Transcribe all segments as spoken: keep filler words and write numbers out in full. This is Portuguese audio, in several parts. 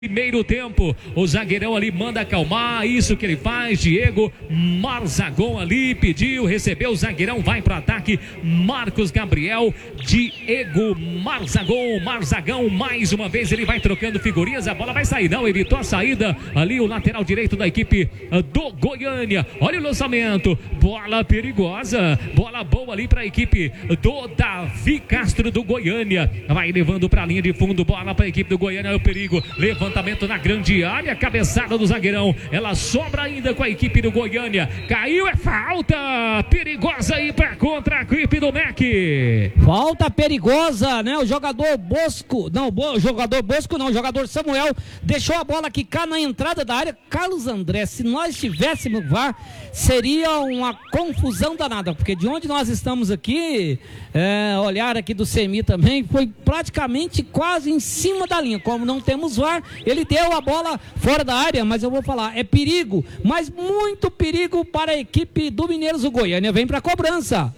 Primeiro tempo, o zagueirão ali manda acalmar, isso que ele faz. Diego Marzagon ali pediu, recebeu, o zagueirão vai para o ataque. Marcos Gabriel, Diego Marzagon, Marzagão, mais uma vez ele vai trocando figurinhas, a bola vai sair, não, evitou a saída ali o lateral direito da equipe do Goiânia. Olha o lançamento, bola perigosa, bola boa ali para a equipe do Davi Castro do Goiânia, vai levando para a linha de fundo, bola para a equipe do Goiânia, é o perigo, levanta levantamento na grande área, cabeçada do zagueirão, ela sobra ainda com a equipe do Goiânia, caiu, é falta perigosa aí para contra a equipe do M E C. Falta perigosa, né? O jogador Bosco, não, o jogador Bosco não, o jogador Samuel deixou a bola quicar na entrada da área. Carlos André, se nós tivéssemos V A R, seria uma confusão danada, porque de onde nós estamos aqui, é, olhar aqui do C M I também, foi praticamente quase em cima da linha. Como não temos V A R, ele deu a bola fora da área, mas eu vou falar, é perigo, mas muito perigo para a equipe do Mineiros. O Goiânia vem para a cobrança.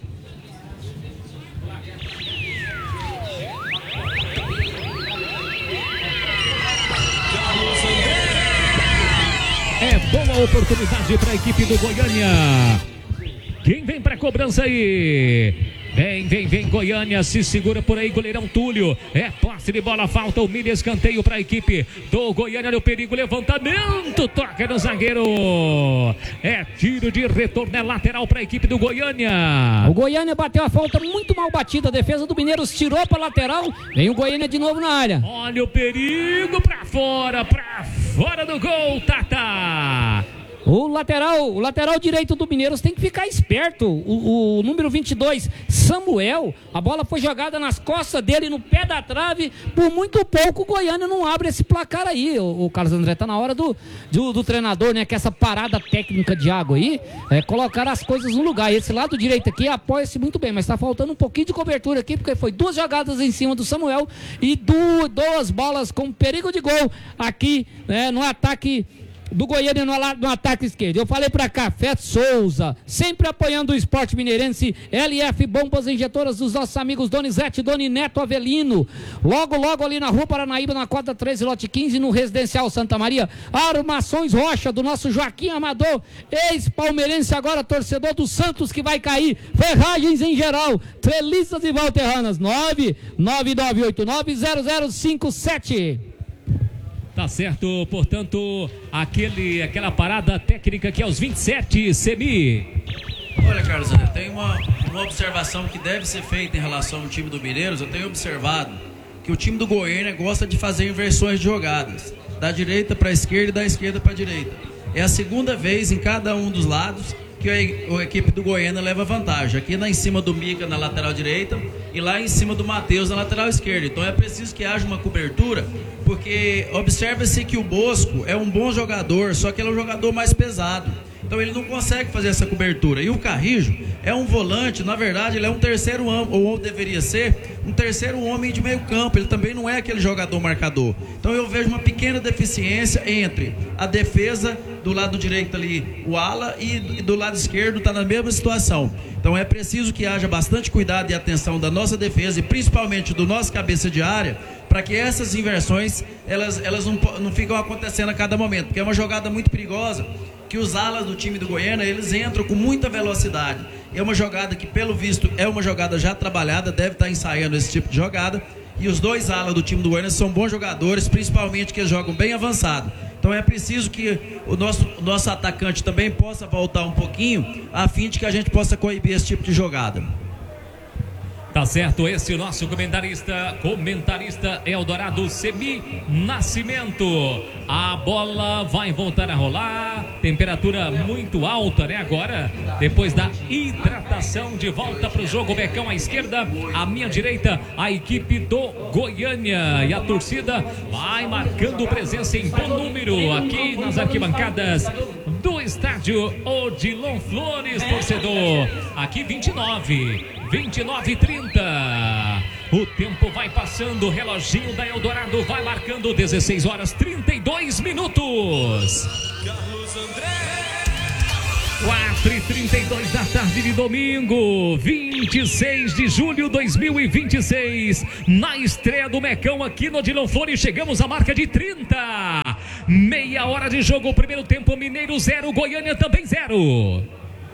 É boa oportunidade para a equipe do Goiânia. Quem vem para a cobrança aí? Vem, vem, vem, Goiânia, se segura por aí, goleirão Túlio, é posse de bola, falta o milha, escanteio para a equipe do Goiânia, no perigo, levantamento, toca no zagueiro, é tiro de retorno, é lateral para a equipe do Goiânia. O Goiânia bateu a falta muito mal batida, a defesa do Mineiros tirou para lateral, vem o Goiânia de novo na área. Olha o perigo, para fora, para fora do gol, Tata. O lateral, o lateral direito do Mineiros tem que ficar esperto. O, o número vinte e dois, Samuel, a bola foi jogada nas costas dele, no pé da trave. Por muito pouco o Goiânia não abre esse placar aí. O, o Carlos André, tá na hora do, do, do treinador, né? Que essa parada técnica de água aí, é colocar as coisas no lugar. E esse lado direito aqui apoia-se muito bem, mas tá faltando um pouquinho de cobertura aqui, porque foi duas jogadas em cima do Samuel e duas, duas bolas com perigo de gol aqui, né, no ataque do Goiânia, no, no ataque esquerdo. Eu falei pra Café Souza, sempre apoiando o esporte mineirense. L F Bombas Injetoras dos nossos amigos Donizete, Doni Neto Avelino. Logo, logo ali na Rua Paranaíba, na quadra treze, lote quinze, no Residencial Santa Maria. Armações Rocha, do nosso Joaquim Amador, ex-palmeirense, agora torcedor do Santos, que vai cair. Ferragens em geral, treliças e valterranas. nove nove nove oito nove zero zero cinco sete. Tá certo, portanto, aquele, aquela parada técnica que é aos vinte e sete, Semi. Olha, Carlos André, tem uma, uma observação que deve ser feita em relação ao time do Mineiros. Eu tenho observado que o time do Goiânia gosta de fazer inversões de jogadas, da direita para a esquerda e da esquerda para a direita. É a segunda vez em cada um dos lados que a, a equipe do Goiânia leva vantagem. Aqui lá em cima do Mica na lateral direita e lá em cima do Matheus na lateral esquerda. Então é preciso que haja uma cobertura, porque observa-se que o Bosco é um bom jogador, só que ele é um jogador mais pesado. Então ele não consegue fazer essa cobertura. E o Carrijo é um volante, na verdade ele é um terceiro homem, ou deveria ser um terceiro homem de meio campo. Ele também não é aquele jogador marcador. Então eu vejo uma pequena deficiência entre a defesa do lado direito ali, o ala, e do lado esquerdo está na mesma situação. Então é preciso que haja bastante cuidado e atenção da nossa defesa e principalmente do nosso cabeça de área, para que essas inversões elas, elas não, não ficam acontecendo a cada momento, porque é uma jogada muito perigosa, que os alas do time do Goiânia, eles entram com muita velocidade. É uma jogada que, pelo visto, é uma jogada já trabalhada, deve estar ensaiando esse tipo de jogada. E os dois alas do time do Goiânia são bons jogadores, principalmente que eles jogam bem avançado. Então é preciso que o nosso, o nosso atacante também possa voltar um pouquinho, a fim de que a gente possa coibir esse tipo de jogada. Tá certo, esse é o nosso comentarista, comentarista Eldorado Semi Nascimento. A bola vai voltar a rolar, temperatura muito alta, né? Agora, depois da hidratação, de volta para o jogo, Becão à esquerda, à minha direita, a equipe do Goiânia. E a torcida vai marcando presença em bom número aqui nas arquibancadas do estádio Odilon Flores, torcedor. Aqui vinte e nove, vinte e nove e trinta. O tempo vai passando, o reloginho da Eldorado vai marcando dezesseis horas trinta e dois minutos. Carlos André. quatro e trinta e dois da tarde de domingo, vinte e seis de julho de dois mil e vinte e seis. Na estreia do Mecão aqui no Odilon Flores, chegamos à marca de trinta. Meia hora de jogo, primeiro tempo, Mineiro zero, Goiânia também zero.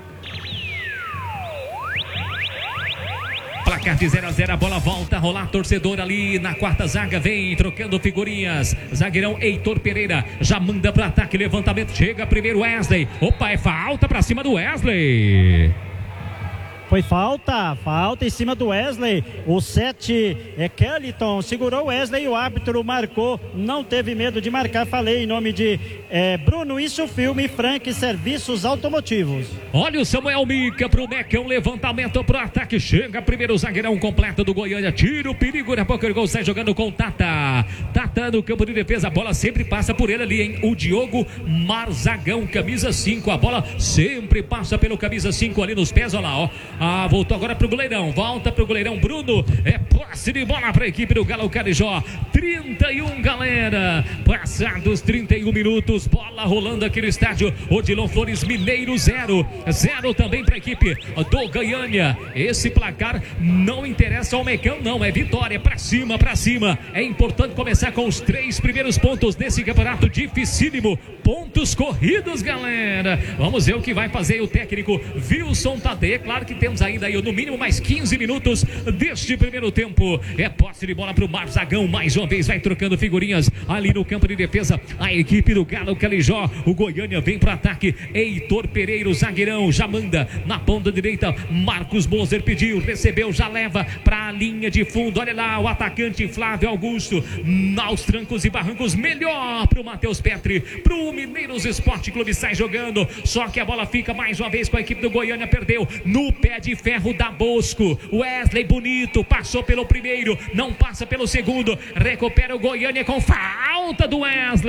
Placar de zero a zero, a bola volta a rolar, torcedor ali na quarta zaga, vem trocando figurinhas, zagueirão Heitor Pereira, já manda para ataque, levantamento, chega primeiro Wesley, opa, é falta para cima do Wesley. Foi falta, falta em cima do Wesley. O sete é Kellyton, segurou o Wesley e o árbitro marcou. Não teve medo de marcar, falei em nome de é, Bruno Isso Filme, Frank Serviços Automotivos. Olha o Samuel Mica pro Mecão, levantamento pro ataque. Chega primeiro o zagueirão completo do Goiânia. Tira o perigo, na boca do gol, sai jogando com Tata. Tata no campo de defesa, a bola sempre passa por ele ali, hein? O Diogo Marzagão, camisa cinco. A bola sempre passa pelo camisa cinco ali nos pés, olha lá, ó. Ah, voltou agora pro goleirão, volta pro goleirão Bruno, é posse de bola pra equipe do Galo Carijó, trinta e um, galera, passados trinta e um minutos, bola rolando aqui no estádio Odilon Flores, Mineiro zero, zero também pra equipe do Goiânia. Esse placar não interessa ao Mecão, não, é vitória, pra cima, pra cima, é importante começar com os três primeiros pontos desse campeonato dificílimo, pontos corridos, galera. Vamos ver o que vai fazer o técnico Wilson Tadeu. Claro que temos ainda aí no mínimo mais quinze minutos deste primeiro tempo. É posse de bola para o Marzagão, mais uma vez vai trocando figurinhas ali no campo de defesa. A equipe do Galo Carijó, o Goiânia vem para o ataque. Heitor Pereira, o zagueirão, já manda na ponta direita. Marcos Moser pediu, recebeu, já leva para a linha de fundo. Olha lá o atacante Flávio Augusto, aos trancos e barrancos, melhor para o Matheus Petri, para o Mineiros Esporte Clube, sai jogando, só que a bola fica mais uma vez com a equipe do Goiânia, perdeu no pé de ferro da Bosco. Wesley bonito, passou pelo primeiro, não passa pelo segundo, recupera o Goiânia com falta do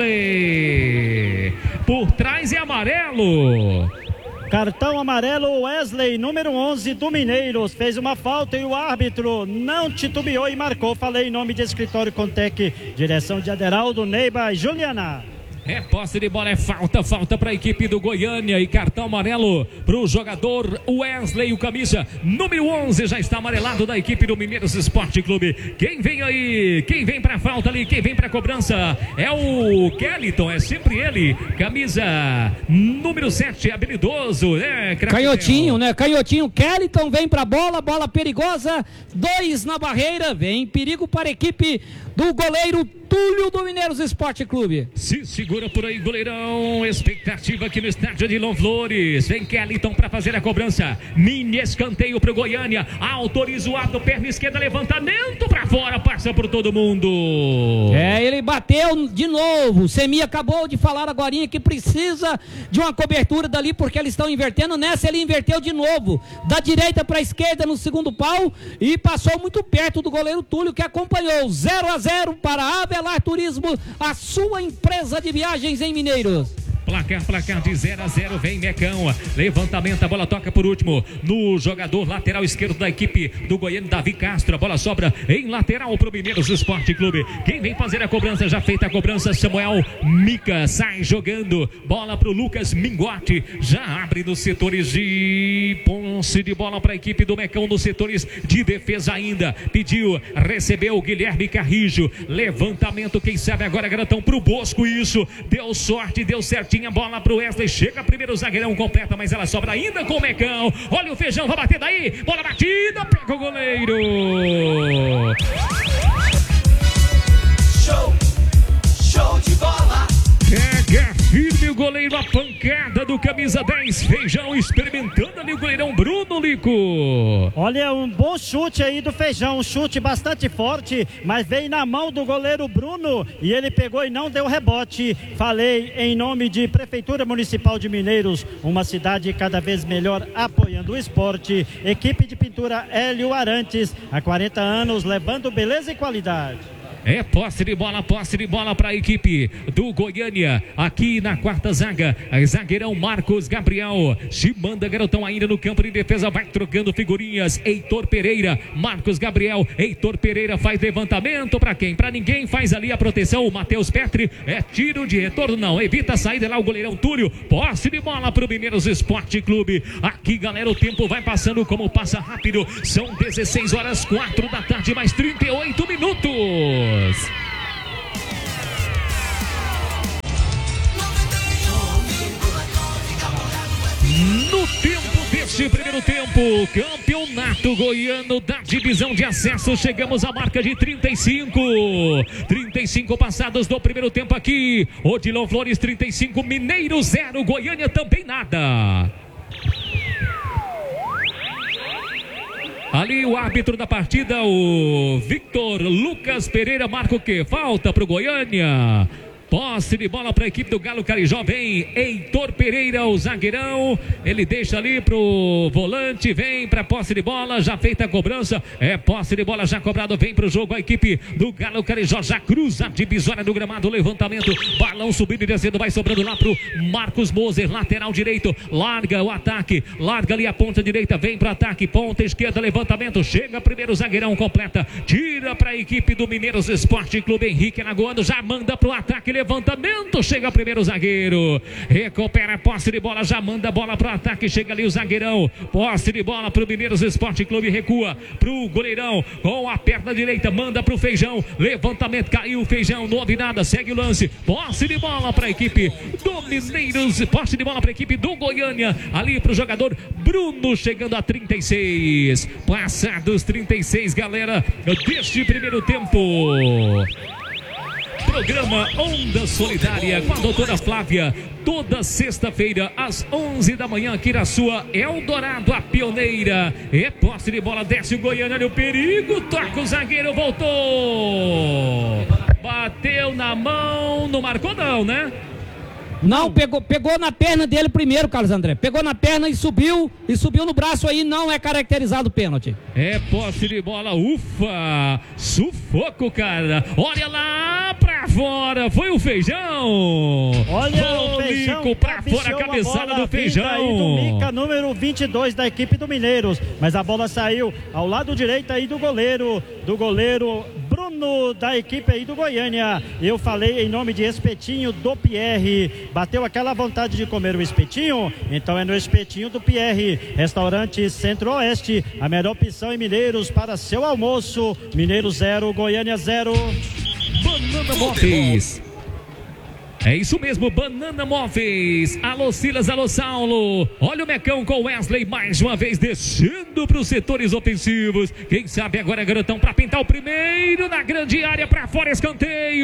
Wesley, por trás é amarelo. Cartão amarelo, Wesley, número onze do Mineiros, fez uma falta e o árbitro não titubeou e marcou. Falei em nome de Escritório Contec, direção de Aderaldo, Neiba e Juliana. É posse de bola, é falta, falta para a equipe do Goiânia e cartão amarelo para o jogador Wesley, o camisa número onze, já está amarelado da equipe do Mineiros Esporte Clube. Quem vem aí? Quem vem para a falta ali? Quem vem para a cobrança? É o Kellyton, é sempre ele, camisa número sete, habilidoso, né? Canhotinho, né? Canhotinho, Kellyton vem para a bola, bola perigosa, dois na barreira, vem perigo para a equipe do goleiro Túlio do Mineiros Esporte Clube. Se segura por aí, goleirão. Expectativa aqui no estádio de Odilon Flores. Vem Kellyton para fazer a cobrança. Mini escanteio pro Goiânia. Autoriza o ato, perna esquerda, levantamento para fora, passa por todo mundo. É, ele bateu de novo. Semi acabou de falar agorinha que precisa de uma cobertura dali porque eles estão invertendo. Nessa ele inverteu de novo, da direita para a esquerda no segundo pau e passou muito perto do goleiro Túlio, que acompanhou. Zero a zero para a Avelar Turismo, a sua empresa de viagens em Mineiros. Placar, placar de zero a zero, vem Mecão, levantamento, a bola toca por último no jogador lateral esquerdo da equipe do Goiânia, Davi Castro, a bola sobra em lateral pro Mineiros Esporte Clube. Quem vem fazer a cobrança, já feita a cobrança, Samuel Mica, sai jogando, bola pro Lucas Mingotti, já abre nos setores de posse de bola para a equipe do Mecão, nos setores de defesa ainda, pediu, recebeu o Guilherme Carrijo, levantamento, quem sabe agora garantão pro Bosco, isso, deu sorte, deu certinho. A bola pro Wesley, chega primeiro o zagueirão, completa, mas ela sobra ainda com o Mecão. Olha o Feijão, vai bater daí, bola batida, pega o goleiro. Show, show de bola. Pega firme o goleiro, a pancada do camisa dez, Feijão, experimentando ali o goleirão Bruno Lico. Olha, um bom chute aí do Feijão, um chute bastante forte, mas veio na mão do goleiro Bruno e ele pegou e não deu rebote. Falei em nome de Prefeitura Municipal de Mineiros, uma cidade cada vez melhor apoiando o esporte. Equipe de pintura Hélio Arantes, há quarenta anos, levando beleza e qualidade. É posse de bola, posse de bola para a equipe do Goiânia. Aqui na quarta zaga, zagueirão Marcos Gabriel. Se manda garotão ainda no campo de defesa, vai trocando figurinhas. Heitor Pereira, Marcos Gabriel. Heitor Pereira faz levantamento para quem? Para ninguém, faz ali a proteção. O Matheus Petri, é tiro de retorno, não. Evita a saída lá o goleirão Túlio. Posse de bola para o Mineiros Esporte Clube. Aqui, galera, o tempo vai passando como passa rápido. São dezesseis horas, quatro da tarde, mais trinta e oito minutos. No tempo deste primeiro tempo, campeonato goiano da divisão de acesso, chegamos à marca de trinta e cinco. trinta e cinco passados do primeiro tempo aqui. Odilon Flores trinta e cinco, Mineiro zero, Goiânia também nada. Ali o árbitro da partida, o Victor Lucas Pereira, marca o quê? Falta para o Goiânia. Posse de bola para a equipe do Galo Carijó. Vem Heitor Pereira, o zagueirão. Ele deixa ali pro volante. Vem para posse de bola. Já feita a cobrança. É posse de bola já cobrado. Vem pro jogo a equipe do Galo Carijó. Já cruza a divisória do gramado. Levantamento. Balão subindo e descendo. Vai sobrando lá pro Marcos Moser. Lateral direito. Larga o ataque. Larga ali a ponta direita. Vem pro ataque. Ponta esquerda. Levantamento. Chega primeiro o zagueirão. Completa. Tira para a equipe do Mineiros Esporte Clube. Henrique Alagoano já manda pro ataque. Levantamento, chega primeiro o zagueiro, recupera a posse de bola, já manda a bola para o ataque, chega ali o zagueirão, posse de bola para o Mineiros Esporte Clube, recua para o goleirão, com a perna direita, manda para o Feijão, levantamento, caiu o Feijão, não houve nada, segue o lance, posse de bola para a equipe do Mineiros, posse de bola para a equipe do Goiânia, ali para o jogador Bruno, chegando a trinta e seis, passados trinta e seis, galera, deste primeiro tempo. Programa Onda Solidária com a doutora Flávia, toda sexta-feira às onze da manhã aqui na sua Eldorado, a pioneira. É posse de bola, desce o Goiânia, olha o perigo, toca o zagueiro, voltou, bateu na mão, não marcou não, né? Não, pegou, pegou na perna dele primeiro, Carlos André. Pegou na perna e subiu, e subiu no braço aí, não é caracterizado pênalti. É posse de bola, ufa, sufoco, cara. Olha lá pra fora, foi o Feijão. Olha o Feijão, pra fora, a cabeçada do Feijão. Aí do Mica, número vinte e dois da equipe do Mineiros. Mas a bola saiu ao lado direito aí do goleiro, do goleiro Bruno, da equipe aí do Goiânia. Eu falei em nome de Espetinho do Pierre. Bateu aquela vontade de comer o espetinho? Então é no Espetinho do Pierre. Restaurante Centro-Oeste, a melhor opção em Mineiros para seu almoço. Mineiro zero, Goiânia zero. Banana Móveis. É isso mesmo, Banana Móveis. Alô Silas, alô Saulo. Olha o Mecão com Wesley mais uma vez descendo para os setores ofensivos. Quem sabe agora, garotão, para pintar o primeiro na grande área, para fora, escanteio.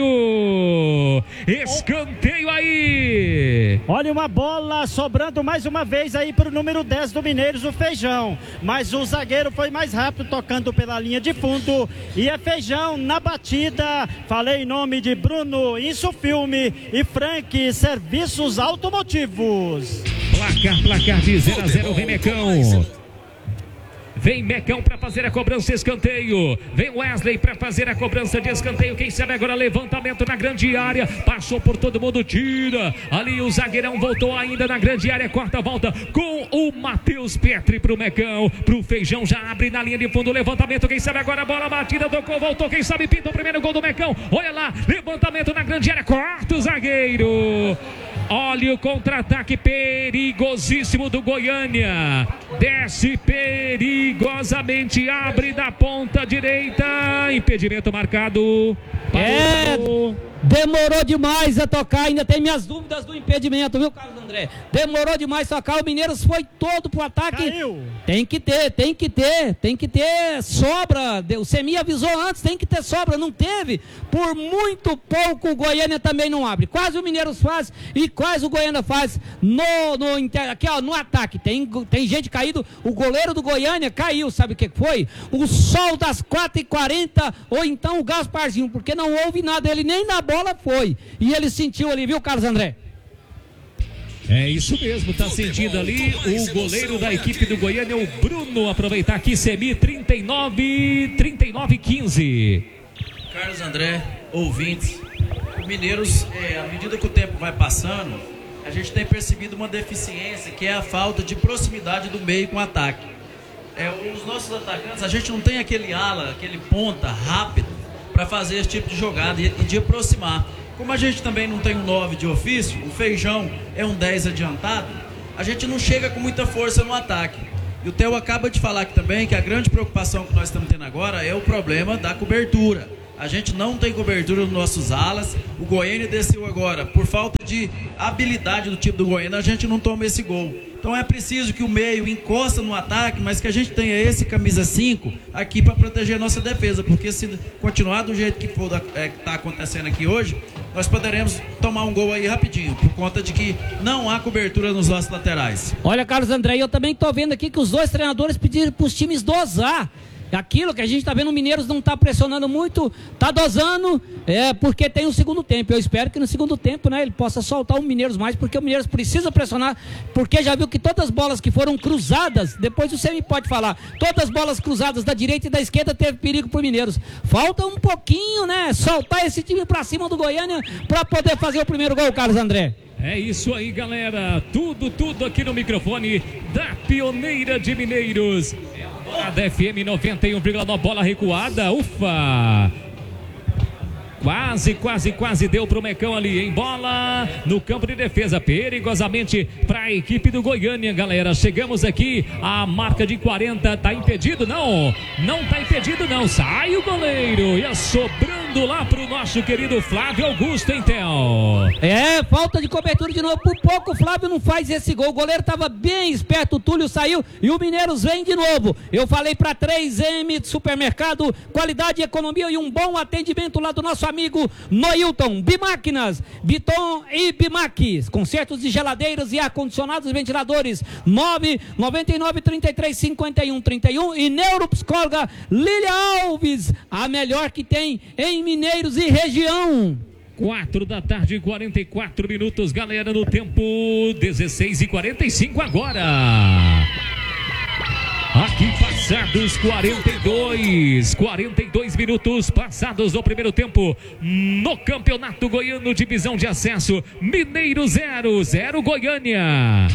Escanteio aí. Olha uma bola sobrando mais uma vez aí para o número dez do Mineiros, o Feijão. Mas o zagueiro foi mais rápido, tocando pela linha de fundo. E é Feijão na batida. Falei em nome de Bruno, Isso Filme e Frank Serviços Automotivos. Placar, placar de zero a zero, vem Mecão. Vem Mecão para fazer a cobrança, escanteio. Vem Wesley para fazer a cobrança de escanteio. Quem sabe agora levantamento na grande área. Passou por todo mundo, tira. Ali o zagueirão voltou ainda na grande área. Quarta volta com o Matheus Petri pro Mecão. Pro Feijão, já abre na linha de fundo. Levantamento, quem sabe agora a bola batida, tocou, voltou. Quem sabe pinta o primeiro gol do Mecão. Olha lá, levantamento na grande área. Corta o zagueiro. Olha o contra-ataque perigosíssimo do Goiânia. Desce perigosamente, abre da ponta direita. Impedimento marcado. É, demorou demais a tocar. Ainda tem minhas dúvidas do impedimento, viu, Carlos André? Demorou demais a tocar. O Mineiros foi todo pro ataque. Caiu. Tem que ter, tem que ter, tem que ter sobra. O Semi avisou antes, tem que ter sobra. Não teve. Por muito pouco o Goiânia também não abre. Quase o Mineiros faz e quase o Goiânia faz no, no, aqui, ó, no ataque. Tem, tem gente caído. O goleiro do Goiânia caiu, sabe o que foi? O sol das quatro e quarenta ou então o Gasparzinho, porque não houve nada, ele nem na bola foi. E ele sentiu ali, viu, Carlos André? É isso mesmo, tá sentindo ali o goleiro da equipe do Goiânia, o Bruno. Aproveitar aqui, Semi, trinta e nove, trinta e nove, quinze. Carlos André, ouvintes. O Mineiros, é, à medida que o tempo vai passando, a gente tem percebido uma deficiência, que é a falta de proximidade do meio com o ataque. É, os nossos atacantes, a gente não tem aquele ala, aquele ponta rápido para fazer esse tipo de jogada e, e de aproximar. Como a gente também não tem um nove de ofício, o Feijão é um dez adiantado, a gente não chega com muita força no ataque. E o Theo acaba de falar aqui também que a grande preocupação que nós estamos tendo agora é o problema da cobertura. A gente não tem cobertura nos nossos alas. O Goiânia desceu agora. Por falta de habilidade do tipo do Goiânia, a gente não toma esse gol. Então é preciso que o meio encosta no ataque, mas que a gente tenha esse camisa cinco aqui para proteger a nossa defesa. Porque se continuar do jeito que for, é, que está acontecendo aqui hoje, nós poderemos tomar um gol aí rapidinho, por conta de que não há cobertura nos nossos laterais. Olha, Carlos André, eu também estou vendo aqui que os dois treinadores pediram para os times dosar. Aquilo que a gente está vendo, o Mineiros não está pressionando muito, está dosando, é, porque tem o segundo tempo. Eu espero que no segundo tempo, né, ele possa soltar o Mineiros mais, porque o Mineiros precisa pressionar, porque já viu que todas as bolas que foram cruzadas, depois você me pode falar, todas as bolas cruzadas da direita e da esquerda teve perigo para o Mineiros. Falta um pouquinho, né, soltar esse time para cima do Goiânia para poder fazer o primeiro gol, Carlos André. É isso aí, galera. Tudo, tudo aqui no microfone da Pioneira de Mineiros. A D F M noventa e um vírgula nove, bola recuada. Ufa! Quase, quase, quase deu pro Mecão ali, em bola no campo de defesa, perigosamente para a equipe do Goiânia, galera. Chegamos aqui à marca de quarenta, tá impedido? Não, não tá impedido não, sai o goleiro, e sobrando lá pro nosso querido Flávio Augusto, então. É, falta de cobertura de novo, por pouco o Flávio não faz esse gol, o goleiro tava bem esperto, o Túlio saiu e o Mineiros vem de novo. Eu falei para três M Supermercado, qualidade, economia e um bom atendimento lá do nosso amigo Noilton, Bimáquinas, Biton e Bimax, consertos de geladeiras e ar-condicionados, ventiladores, nove nove nove, trinta e três, cinquenta e um, trinta e um, e neuropsicóloga Lília Alves, a melhor que tem em Mineiros e região. Quatro da tarde, quarenta e quatro minutos, galera, no tempo dezesseis e quarenta e cinco agora. Aqui passados quarenta e dois, quarenta e dois minutos passados do primeiro tempo no Campeonato Goiano, divisão de acesso, Mineiro zero, zero Goiânia.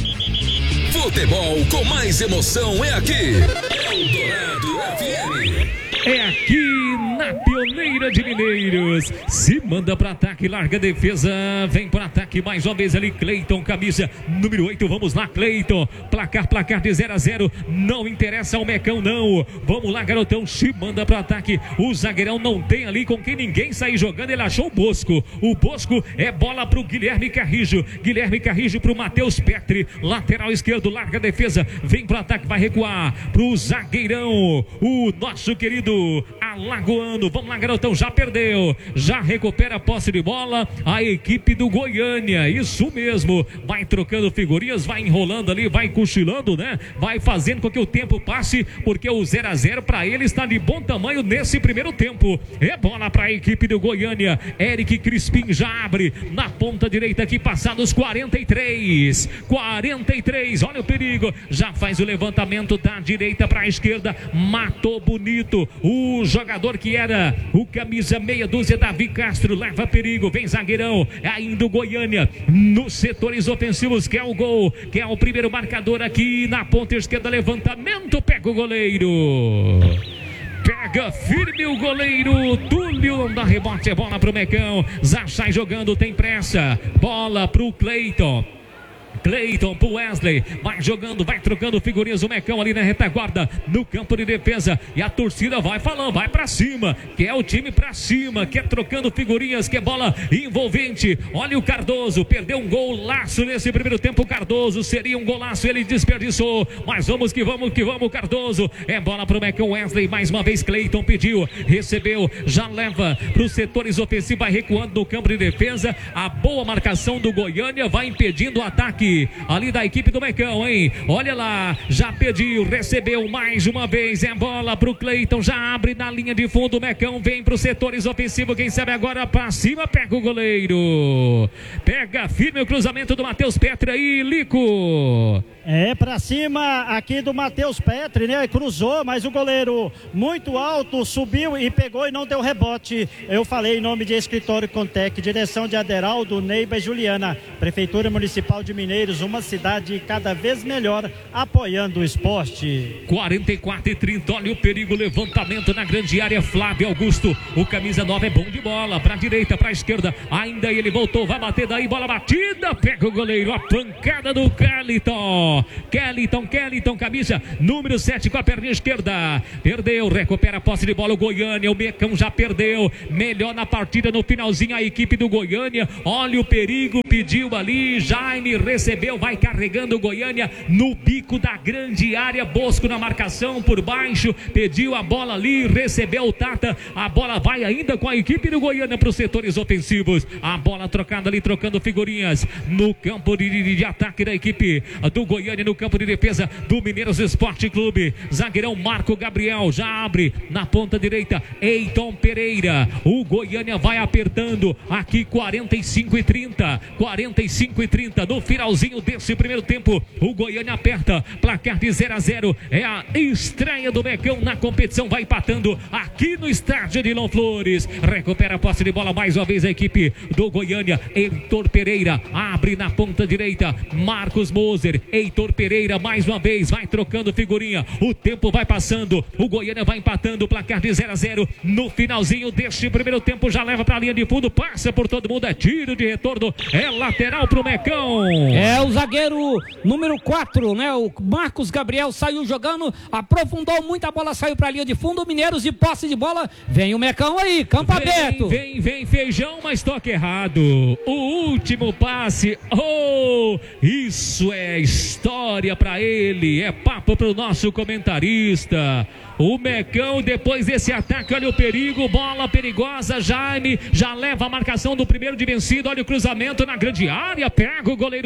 Futebol com mais emoção é aqui, Eldorado F M. É aqui na Pioneira de Mineiros. Se manda para ataque, larga a defesa, vem para ataque mais uma vez ali, Cleiton, camisa número oito. Vamos lá, Cleiton. Placar, placar de zero a zero. Não interessa ao Mecão, não. Vamos lá, garotão. Se manda para ataque. O zagueirão não tem ali com quem ninguém sair jogando. Ele achou o Bosco. O Bosco é bola pro Guilherme Carrijo. Guilherme Carrijo pro Matheus Petri. Lateral esquerdo, larga a defesa. Vem para ataque, vai recuar pro zagueirão. O nosso querido Alagoano. Vamos lá, garotão, já perdeu, já recupera a posse de bola a equipe do Goiânia, isso mesmo, vai trocando figurinhas, vai enrolando ali, vai cochilando, né, vai fazendo com que o tempo passe, porque o zero a zero para ele está de bom tamanho nesse primeiro tempo. É bola para a equipe do Goiânia. Eric Crispim já abre na ponta direita aqui, passados quarenta e três, quarenta e três, olha o perigo, já faz o levantamento da direita para a esquerda, matou bonito o jogador que era o camisa meia dúzia, Davi Castro, leva perigo, vem zagueirão, ainda o Goiânia nos setores ofensivos, que é o gol, que é o primeiro marcador aqui na ponta esquerda, levantamento, pega o goleiro, pega firme o goleiro, Túlio dá rebote, é bola pro Mecão, já sai jogando, tem pressa, bola pro Cleiton. Cleiton pro Wesley, vai jogando, vai trocando figurinhas, o Mecão ali na retaguarda, no campo de defesa, e a torcida vai falando, vai pra cima, quer o time pra cima, quer trocando figurinhas, quer bola envolvente. Olha o Cardoso, perdeu um golaço nesse primeiro tempo, Cardoso, seria um golaço, ele desperdiçou, mas vamos que vamos que vamos, Cardoso, é bola pro Mecão, Wesley, mais uma vez Cleiton pediu, recebeu, já leva pros setores ofensivos, vai recuando no campo de defesa, a boa marcação do Goiânia vai impedindo o ataque ali da equipe do Mecão, hein? Olha lá, já pediu, recebeu mais uma vez, é bola pro Cleiton, já abre na linha de fundo, o Mecão vem pros setores ofensivos, quem sabe agora pra cima, pega o goleiro, pega firme o cruzamento do Matheus Petri aí, Lico. É, pra cima aqui do Matheus Petri, né? Cruzou, mas o goleiro muito alto subiu e pegou e não deu rebote. Eu falei em nome de Escritório Contec, direção de Aderaldo, Neiba e Juliana. Prefeitura Municipal de Mineiros, uma cidade cada vez melhor, apoiando o esporte. quarenta e quatro e trinta, olha o perigo, levantamento na grande área, Flávio Augusto, o camisa nove é bom de bola, pra direita, pra esquerda, ainda ele voltou, vai bater daí, bola batida, pega o goleiro, a pancada do Kellyton. Kellyton, Kellyton, camisa número sete com a perna esquerda. Perdeu, recupera a posse de bola o Goiânia. O Mecão já perdeu. Melhor na partida no finalzinho a equipe do Goiânia. Olha o perigo, pediu ali. Jaime recebeu, vai carregando o Goiânia no bico da grande área. Bosco na marcação por baixo. Pediu a bola ali, recebeu o Tata. A bola vai ainda com a equipe do Goiânia para os setores ofensivos. A bola trocada ali, trocando figurinhas no campo de, de, de ataque da equipe do Goiânia. No campo de defesa do Mineiros Esporte Clube. Zagueirão Marco Gabriel já abre na ponta direita. Eiton Pereira. O Goiânia vai apertando aqui quarenta e cinco e trinta. quarenta e cinco e trinta. No finalzinho desse primeiro tempo, o Goiânia aperta. Placar de zero a zero. É a estreia do Mecão na competição. Vai empatando aqui no estádio de Long Flores. Recupera a posse de bola mais uma vez a equipe do Goiânia. Heitor Pereira abre na ponta direita. Marcos Moser. Heitor Pereira mais uma vez vai trocando figurinha, o tempo vai passando, o Goiânia vai empatando, o placar de zero a zero no finalzinho deste primeiro tempo, já leva para a linha de fundo, passa por todo mundo, é tiro de retorno, é lateral pro Mecão. É o zagueiro número quatro, né? O Marcos Gabriel saiu jogando, aprofundou muito, a bola saiu para a linha de fundo, o Mineiros de posse de bola, vem o Mecão aí, campo vem, aberto. Vem, vem Feijão, mas toque errado. O último passe, oh, isso é história para ele, é papo para o nosso comentarista. O Mecão, depois desse ataque, olha o perigo, bola perigosa, Jaime já leva a marcação do primeiro de vencido, olha o cruzamento na grande área, pega o goleiro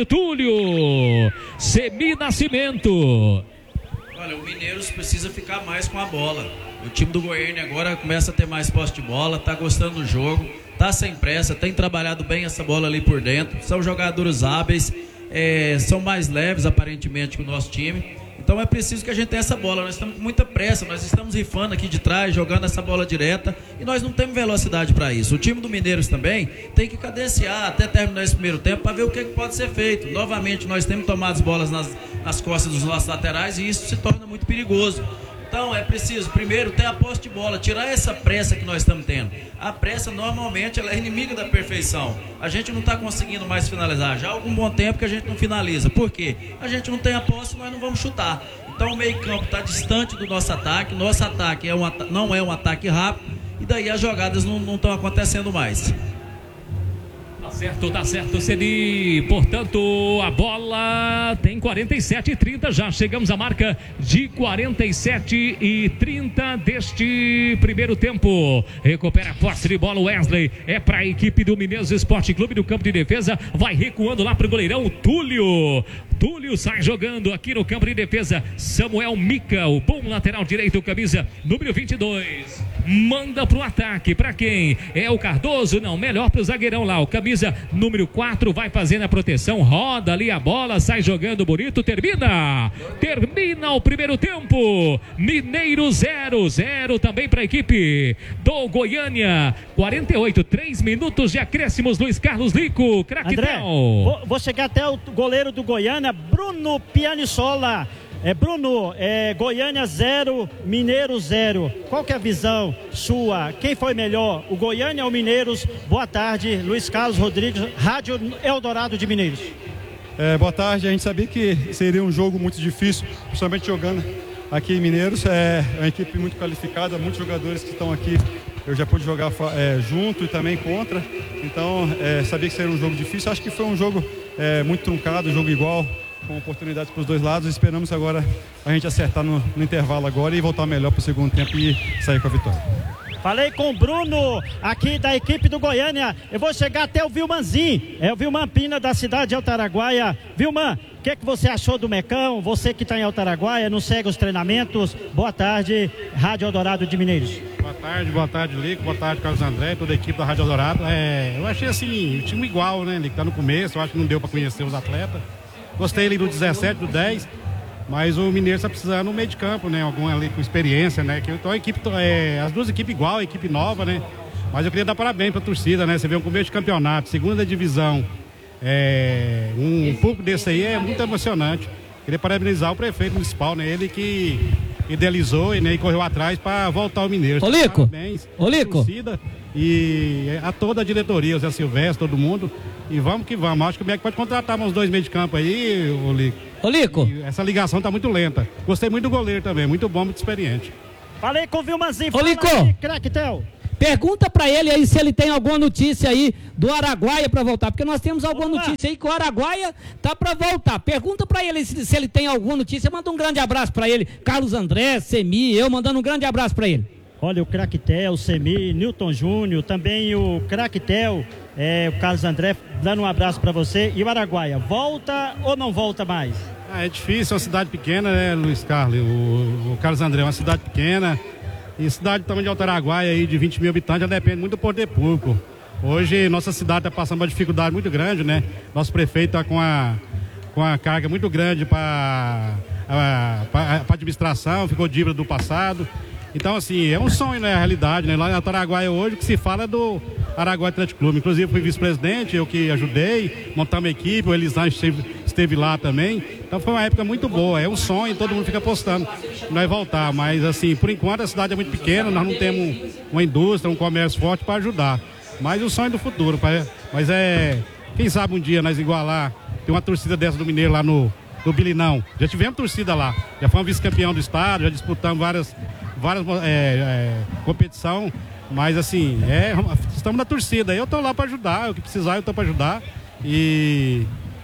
Túlio. Semi Nascimento. Olha, o Mineiros precisa ficar mais com a bola. O time do Goiânia agora começa a ter mais posse de bola, tá gostando do jogo, tá sem pressa, tem trabalhado bem essa bola ali por dentro, são jogadores hábeis. É, são mais leves aparentemente que o nosso time, então é preciso que a gente tenha essa bola. Nós estamos com muita pressa, nós estamos rifando aqui de trás, jogando essa bola direta e nós não temos velocidade para isso. O time do Mineiros também tem que cadenciar até terminar esse primeiro tempo para ver o que, que pode ser feito. Novamente nós temos tomado as bolas nas, nas costas dos nossos laterais e isso se torna muito perigoso. Então é preciso primeiro ter a posse de bola, tirar essa pressa que nós estamos tendo. A pressa normalmente ela é inimiga da perfeição. A gente não está conseguindo mais finalizar. Já há algum bom tempo que a gente não finaliza. Por quê? A gente não tem a posse, nós não vamos chutar. Então o meio campo está distante do nosso ataque. Nosso ataque é um, não é um ataque rápido. E daí as jogadas não estão acontecendo mais. Tá certo, tá certo, Ceni. Portanto, a bola tem quarenta e sete e trinta. Já chegamos à marca de quarenta e sete e trinta deste primeiro tempo. Recupera a posse de bola, Wesley. É para a equipe do Mineiros Esporte Clube do campo de defesa. Vai recuando lá para o goleirão Túlio. Túlio sai jogando aqui no campo de defesa. Samuel Mica, o bom lateral direito, camisa número vinte e dois. Manda pro ataque, para quem? É o Cardoso? Não, melhor pro zagueirão lá, o camisa número quatro, vai fazendo a proteção, roda ali a bola, sai jogando bonito, termina, termina o primeiro tempo, Mineiro zero, zero também para a equipe do Goiânia, quarenta e oito, três minutos de acréscimos, Luiz Carlos Lico, craque. André, vou, vou chegar até o goleiro do Goiânia, Bruno Pianissola. É, Bruno, é, Goiânia zero, Mineiro zero. Qual que é a visão sua? Quem foi melhor? O Goiânia ou Mineiros? Boa tarde, Luiz Carlos Rodrigues, Rádio Eldorado de Mineiros. É, boa tarde, a gente sabia que seria um jogo muito difícil, principalmente jogando aqui em Mineiros. É uma equipe muito qualificada, muitos jogadores que estão aqui. Eu já pude jogar é, junto e também contra. Então, é, sabia que seria um jogo difícil. Acho que foi um jogo é, muito truncado, um jogo igual, com oportunidades para os dois lados. Esperamos agora a gente acertar no, no intervalo agora e voltar melhor para o segundo tempo e sair com a vitória. Falei com o Bruno, aqui da equipe do Goiânia. Eu vou chegar até o Vilmanzinho, é o Vilman Pina da cidade de Altaraguaia. Vilman, o que, é que você achou do Mecão? Você que está em Altaraguaia, não segue os treinamentos. Boa tarde, Rádio Eldorado de Mineiros. Boa tarde, boa tarde, Lico, boa tarde, Carlos André, toda a equipe da Rádio Eldorado. É, eu achei assim, o time igual, né, Lico, tá no começo, eu acho que não deu para conhecer os atletas. Gostei ali do dezessete, do dez. Mas o Mineiro está precisando no meio de campo, né? Algum ali com experiência, né? Que, então a equipe, é, as duas equipes igual, a equipe nova, né? Mas eu queria dar parabéns para a torcida, né? Você vê um começo de campeonato, segunda divisão, é, um público desse aí é muito emocionante. Queria parabenizar o prefeito municipal, né? Ele que idealizou e, né, e correu atrás para voltar ao Mineiro. Ô, Lico! Parabéns Ô, Lico! Torcida e a toda a diretoria, o Zé Silvestre, todo mundo. E vamos que vamos. Acho que o Beck pode contratar uns dois meios de campo aí, ô Lico. Ô, Lico! E essa ligação tá muito lenta. Gostei muito do goleiro também, muito bom, muito experiente. Falei com o Vilmanzinho. Ô, Lico! Craque Tel. Pergunta pra ele aí se ele tem alguma notícia aí do Araguaia pra voltar, porque nós temos alguma Opa. notícia aí que o Araguaia tá pra voltar. Pergunta pra ele se, se ele tem alguma notícia. Manda um grande abraço pra ele. Carlos André, Semi, eu mandando um grande abraço pra ele. Olha, o Craquetel, o Semi, Newton Júnior, também o Craquetel, é, o Carlos André, dando um abraço pra você. E o Araguaia, volta ou não volta mais? Ah, é difícil, é uma cidade pequena, né, Luiz Carlos? O, o Carlos André é uma cidade pequena. E cidade também de Altaraguaia aí, de vinte mil habitantes, já depende muito do poder público. Hoje, nossa cidade está passando uma dificuldade muito grande, né? Nosso prefeito está com a, com a carga muito grande para a administração, ficou dívida do passado. Então, assim, é um sonho, né? A realidade, né? Lá em Altaraguaia hoje, o que se fala é do Araguaia Atlético Clube. Inclusive, fui vice-presidente, eu que ajudei, montar uma equipe, o Elisandro esteve, esteve lá também. Então, foi uma época muito boa. É um sonho, todo mundo fica apostando. Nós voltar, mas, assim, por enquanto a cidade é muito pequena, nós não temos uma indústria, um comércio forte para ajudar. Mas o sonho do futuro, mas é... Quem sabe um dia nós igualar, tem uma torcida dessa do Mineiro lá no, no Bilinão. Já tivemos torcida lá, já fomos vice-campeão do estado, já disputamos várias... várias é, é, competição, mas assim, é, estamos na torcida, eu estou lá para ajudar, o que precisar eu estou para ajudar e,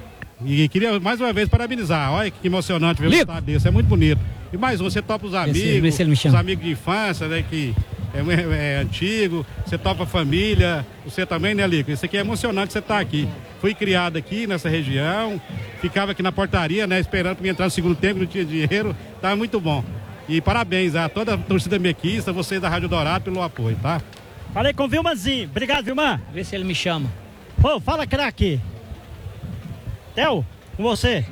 e queria mais uma vez parabenizar, olha que emocionante ver um estado desse, é muito bonito. E mais um, você topa os amigos, vê se ele me chama. Os amigos de infância, né, que é, é, é antigo, você topa a família, você também, né, Lico? Isso aqui é emocionante, você estar tá aqui. Fui criado aqui nessa região, ficava aqui na portaria, né, esperando para entrar no segundo tempo, não tinha dinheiro, estava muito bom. E parabéns a toda a torcida mequista, vocês da Rádio Dourado pelo apoio, tá? Falei com o Vilmanzinho. Obrigado, Vilman. Vê se ele me chama. Pô, fala, craque. Theo, com você.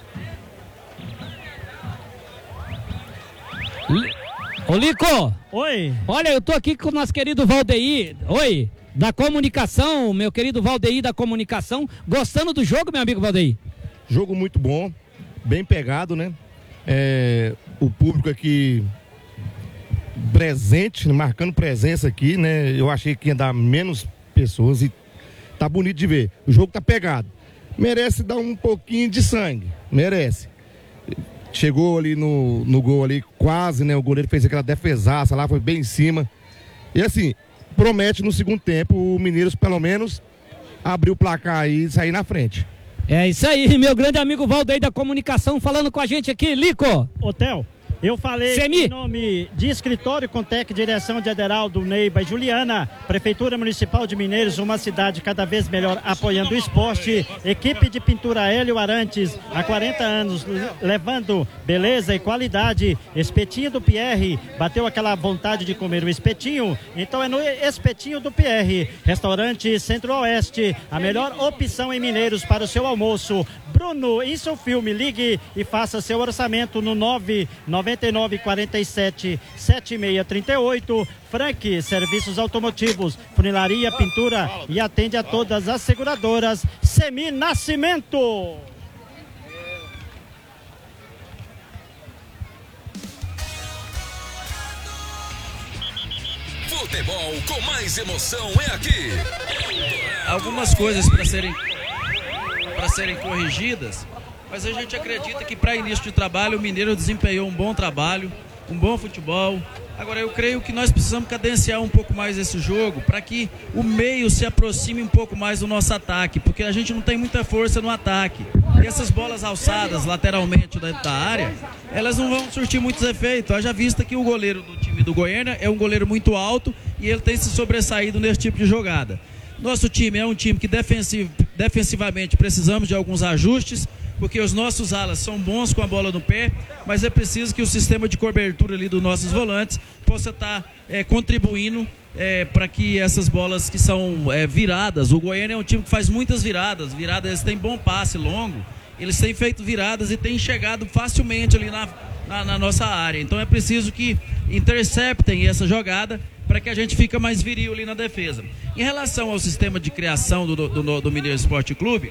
Ô, Lico! Oi. Olha, eu tô aqui com o nosso querido Valdeir. Oi, da comunicação, meu querido Valdeir da comunicação. Gostando do jogo, meu amigo Valdeir? Jogo muito bom, bem pegado, né? É, o público aqui presente, marcando presença aqui, né? Eu achei que ia dar menos pessoas e tá bonito de ver. O jogo tá pegado. Merece dar um pouquinho de sangue, merece. Chegou ali no, no gol ali, quase, né? O goleiro fez aquela defesaça lá, foi bem em cima. E assim, promete no segundo tempo o Mineiros pelo menos abrir o placar aí e sair na frente. É isso aí, meu grande amigo Valdeir da comunicação falando com a gente aqui, Lico. Hotel, eu falei Semi. em nome de Escritório Contec, direção de Ederaldo, Neiva e Juliana, Prefeitura Municipal de Mineiros, uma cidade cada vez melhor apoiando o esporte, equipe de pintura Hélio Arantes, há quarenta anos, levando beleza e qualidade. Espetinho do Pierre, bateu aquela vontade de comer o espetinho? Então é no Espetinho do Pierre, restaurante Centro-Oeste, a melhor opção em Mineiros para o seu almoço. Bruno, em seu filme, ligue e faça seu orçamento no nove nove nove quatro sete sete seis três oito. Frank, serviços automotivos, funilaria, pintura e atende a todas as seguradoras. Semi Nascimento. Futebol com mais emoção é aqui. Algumas coisas para serem para serem corrigidas, mas a gente acredita que para início de trabalho o Mineiro desempenhou um bom trabalho, um bom futebol. Agora eu creio que nós precisamos cadenciar um pouco mais esse jogo para que o meio se aproxime um pouco mais do nosso ataque, porque a gente não tem muita força no ataque. E essas bolas alçadas lateralmente dentro da área, elas não vão surtir muitos efeitos. Haja vista que o goleiro do time do Goiânia é um goleiro muito alto e ele tem se sobressaído nesse tipo de jogada. Nosso time é um time que defensiv, defensivamente precisamos de alguns ajustes, porque os nossos alas são bons com a bola no pé, mas é preciso que o sistema de cobertura ali dos nossos volantes possa estar é, contribuindo é, para que essas bolas que são é, viradas, o Goiânia é um time que faz muitas viradas, viradas, eles têm bom passe longo, eles têm feito viradas e têm chegado facilmente ali na, na, na nossa área. Então é preciso que interceptem essa jogada para que a gente fique mais viril ali na defesa. Em relação ao sistema de criação do, do, do, do Mineiro Esporte Clube,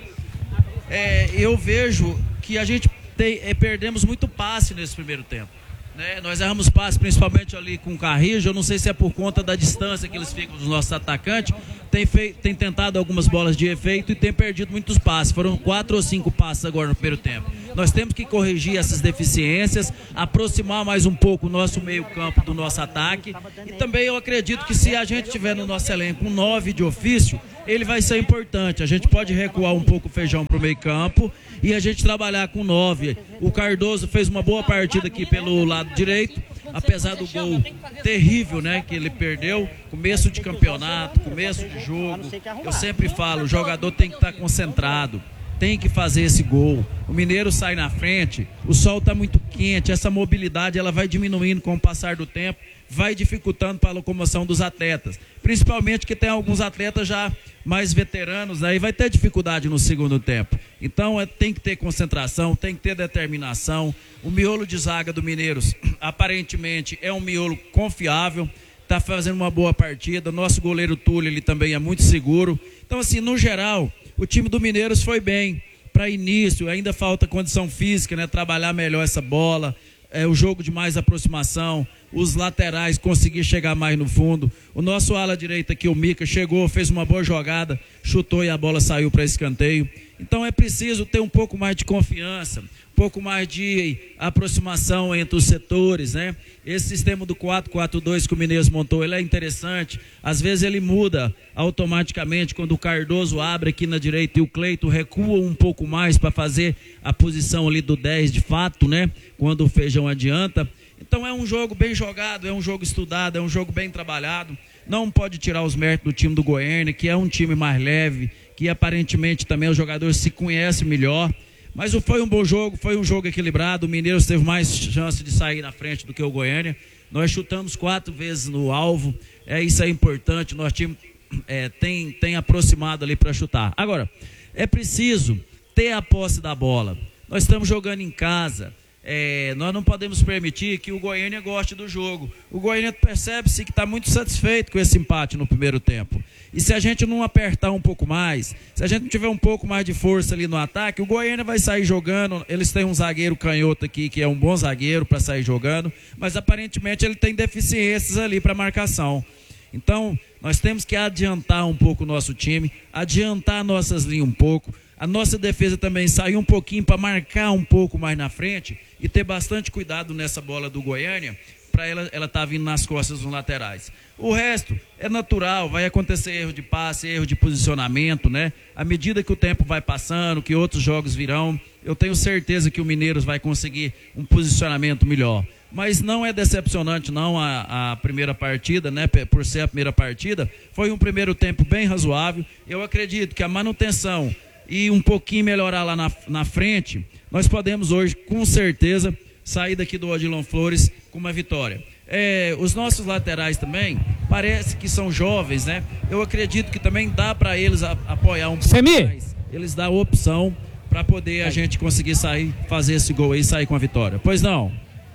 é, eu vejo que a gente tem, é, perdemos muito passe nesse primeiro tempo. Né? Nós erramos passe principalmente ali com o Carrijo. Eu não sei se é por conta da distância que eles ficam dos nossos atacantes. Tem, feito, tem tentado algumas bolas de efeito e tem perdido muitos passes. Foram quatro ou cinco passes agora no primeiro tempo. Nós temos que corrigir essas deficiências, aproximar mais um pouco o nosso meio campo do nosso ataque. E também eu acredito que se a gente tiver no nosso elenco um nove de ofício, ele vai ser importante. A gente pode recuar um pouco o Feijão para o meio campo e a gente trabalhar com nove. O Cardoso fez uma boa partida aqui pelo lado direito, apesar do gol terrível, né, que ele perdeu. Começo de campeonato, começo de jogo. Eu sempre falo, o jogador tem que estar concentrado, tem que fazer esse gol. O Mineiro sai na frente, o sol está muito quente, essa mobilidade ela vai diminuindo com o passar do tempo, vai dificultando para a locomoção dos atletas, principalmente que tem alguns atletas já mais veteranos, aí vai ter dificuldade no segundo tempo. Então é, tem que ter concentração, tem que ter determinação. O miolo de zaga do Mineiros aparentemente é um miolo confiável, está fazendo uma boa partida. Nosso goleiro Túlio, ele também é muito seguro. Então assim, no geral, o time do Mineiros foi bem para início, ainda falta condição física, né? Trabalhar melhor essa bola, é, o jogo de mais aproximação, os laterais conseguir chegar mais no fundo. O nosso ala direita aqui, o Mica, chegou, fez uma boa jogada, chutou e a bola saiu para escanteio. Então é preciso ter um pouco mais de confiança, um pouco mais de aproximação entre os setores, né? Esse sistema do quatro quatro dois que o Mineiros montou, ele é interessante. Às vezes ele muda automaticamente quando o Cardoso abre aqui na direita e o Cleito recua um pouco mais para fazer a posição ali do dez de fato, né? Quando o Feijão adianta. Então é um jogo bem jogado, é um jogo estudado, é um jogo bem trabalhado. Não pode tirar os méritos do time do Goiânia, que é um time mais leve, que aparentemente também os jogadores se conhecem melhor. Mas foi um bom jogo, foi um jogo equilibrado. O Mineiros teve mais chance de sair na frente do que o Goiânia. Nós chutamos quatro vezes no alvo, é, isso é importante. Nosso time é, tem, tem aproximado ali para chutar. Agora, é preciso ter a posse da bola. Nós estamos jogando em casa. É, nós não podemos permitir que o Goiânia goste do jogo. O Goiânia percebe-se que está muito satisfeito com esse empate no primeiro tempo. E se a gente não apertar um pouco mais, se a gente não tiver um pouco mais de força ali no ataque, o Goiânia vai sair jogando. Eles têm um zagueiro canhoto aqui, que é um bom zagueiro para sair jogando, mas aparentemente ele tem deficiências ali para marcação. Então, nós temos que adiantar um pouco o nosso time, adiantar nossas linhas um pouco. A nossa defesa também saiu um pouquinho para marcar um pouco mais na frente e ter bastante cuidado nessa bola do Goiânia, para ela ela tá vindo nas costas dos laterais. O resto é natural, vai acontecer erro de passe, erro de posicionamento, né? À medida que o tempo vai passando, que outros jogos virão, eu tenho certeza que o Mineiros vai conseguir um posicionamento melhor. Mas não é decepcionante não a, a primeira partida, né? Por ser a primeira partida, foi um primeiro tempo bem razoável. Eu acredito que a manutenção e um pouquinho melhorar lá na, na frente, nós podemos hoje, com certeza, sair daqui do Odilon Flores com uma vitória. É, os nossos laterais também, parece que são jovens, né? Eu acredito que também dá para eles a, apoiar um pouco Semi. mais. Eles dão opção para poder a gente conseguir sair, fazer esse gol aí e sair com a vitória. Pois não?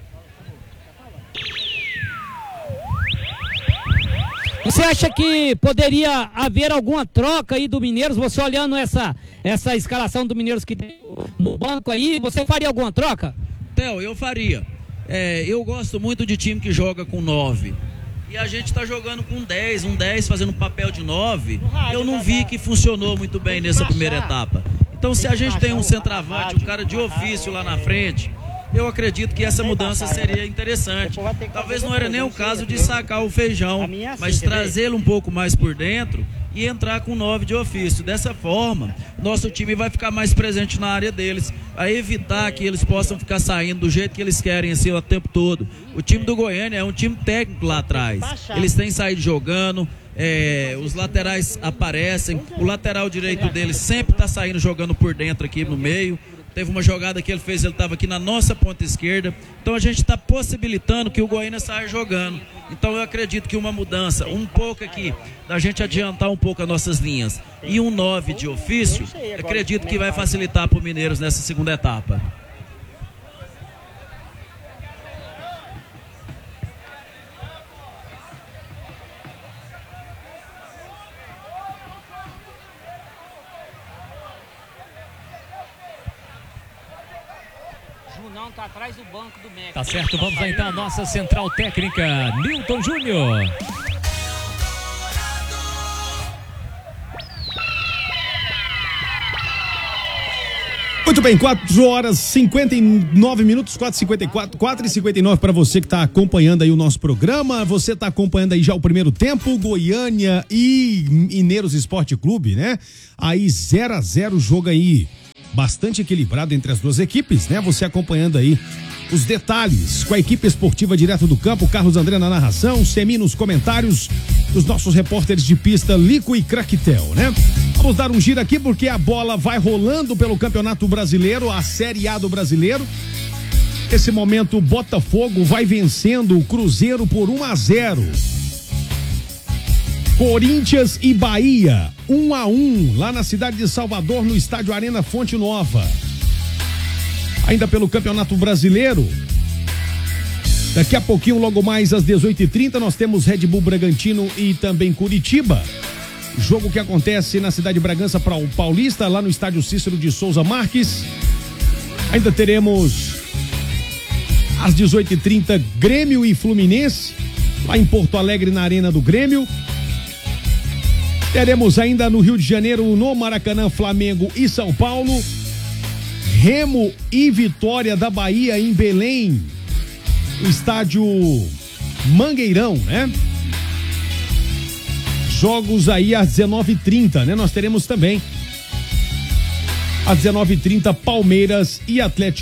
Você acha que poderia haver alguma troca aí do Mineiros? Você olhando essa, essa escalação do Mineiros que tem no banco aí, você faria alguma troca? Theo, eu faria. É, eu gosto muito de time que joga com nove. E a gente está jogando com dez, um dez fazendo papel de nove. Eu não vi que funcionou muito bem nessa primeira etapa. Então, se a gente tem um centroavante, um cara de ofício lá na frente, eu acredito que essa mudança seria interessante. Talvez não era nem o caso de sacar o Feijão, mas trazê-lo um pouco mais por dentro e entrar com nove de ofício. Dessa forma, nosso time vai ficar mais presente na área deles, a evitar que eles possam ficar saindo do jeito que eles querem assim o tempo todo. O time do Goiânia é um time técnico lá atrás. Eles têm saído jogando, é, os laterais aparecem, o lateral direito deles sempre está saindo jogando por dentro aqui no meio. Teve uma jogada que ele fez, ele estava aqui na nossa ponta esquerda. Então a gente está possibilitando que o Goiânia saia jogando. Então eu acredito que uma mudança, um pouco aqui, da gente adiantar um pouco as nossas linhas e um nove de ofício, acredito que vai facilitar para o Mineiros nessa segunda etapa. Junão tá atrás do banco do México. Tá certo, vamos lá então a nossa central técnica, Nilton Júnior. Muito bem, quatro horas e cinquenta e nove minutos, quatro e cinquenta e quatro, quatro e cinquenta e nove para você que está acompanhando aí o nosso programa. Você está acompanhando aí já o primeiro tempo, Goiânia e Mineiros Esporte Clube, né? Aí zero a zero, jogo aí bastante equilibrado entre as duas equipes, né? Você acompanhando aí os detalhes com a equipe esportiva direto do campo, Carlos André na narração, Semi nos comentários, os nossos repórteres de pista, Lico e Craquetel, né? Vamos dar um giro aqui porque a bola vai rolando pelo Campeonato Brasileiro, a Série A do Brasileiro. Nesse momento, o Botafogo vai vencendo o Cruzeiro por um a zero. Corinthians e Bahia, um a um, lá na cidade de Salvador, no estádio Arena Fonte Nova. Ainda pelo Campeonato Brasileiro, daqui a pouquinho, logo mais às dezoito e trinta, nós temos Red Bull Bragantino e também Curitiba. Jogo que acontece na cidade de Bragança para o Paulista, lá no estádio Cícero de Souza Marques. Ainda teremos às dezoito e trinta Grêmio e Fluminense, lá em Porto Alegre, na Arena do Grêmio. Teremos ainda no Rio de Janeiro, no Maracanã, Flamengo e São Paulo. Remo e Vitória da Bahia em Belém, o estádio Mangueirão, né? Jogos aí às dezenove e trinta, né? Nós teremos também às dezenove e trinta Palmeiras e Atlético